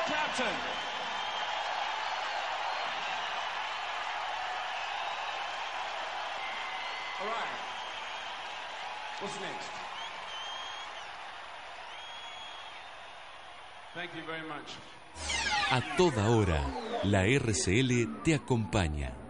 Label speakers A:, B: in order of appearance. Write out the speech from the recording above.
A: Clapton. All right. What's next? Thank you very much.
B: A toda hora, la RCL te acompaña.